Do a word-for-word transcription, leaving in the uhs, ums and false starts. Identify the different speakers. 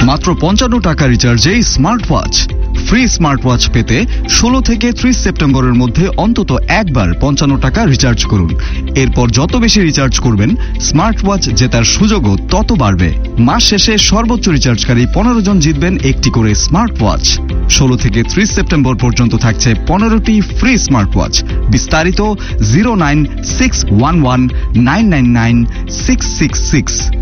Speaker 1: মাত্র পঞ্চান্ন টাকা রিচার্জে smart watch. Free smart watch পেতে ষোলো থেকে ত্রিশ সেপ্টেম্বরের মধ্যে অন্তত একবার পঞ্চান্ন টাকা রিচার্জ করুন। এরপর যত বেশি রিচার্জ করবেন স্মার্ট ওয়াচ জেতার সুযোগও তত বাড়বে। মাস শেষে সর্বোচ্চ রিচার্জকারী পনেরো জন জিতবেন একটি করে স্মার্ট ওয়াচ। ষোলো থেকে ত্রিশ সেপ্টেম্বর পর্যন্ত থাকছে পনেরোটি ফ্রি স্মার্ট ওয়াচ। বিস্তারিত zero nine six one one nine nine nine six six six.